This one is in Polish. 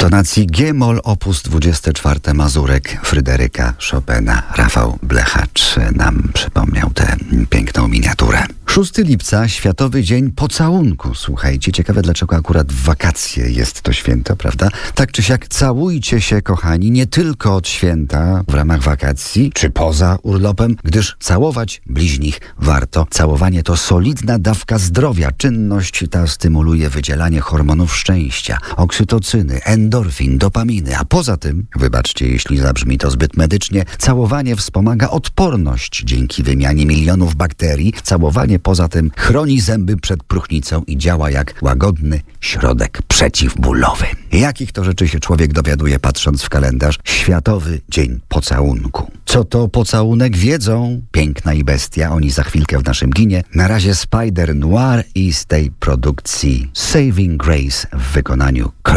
tonacji G-moll op. 24 Mazurek Fryderyka Chopina. Rafał Blechacz nam przypomniał tę piękną miniaturę. 6 lipca, Światowy Dzień Pocałunku. Słuchajcie, ciekawe dlaczego akurat w wakacje jest to święto, prawda? Tak czy siak całujcie się, kochani, nie tylko od święta w ramach wakacji, czy poza urlopem, gdyż całować bliźnich warto. Całowanie to solidna dawka zdrowia. Czynność ta stymuluje wydzielanie hormonów szczęścia, oksytocyny, endorfin, dopaminy, a poza tym, wybaczcie jeśli zabrzmi to zbyt medycznie, całowanie wspomaga odporność dzięki wymianie milionów bakterii. Całowanie poza tym chroni zęby przed próchnicą i działa jak łagodny środek przeciwbólowy. Jakich to rzeczy się człowiek dowiaduje patrząc w kalendarz? Światowy Dzień Pocałunku. Co to pocałunek wiedzą? Piękna i bestia, oni za chwilkę w naszym kinie. Na razie Spider Noir i z tej produkcji Saving Grace w wykonaniu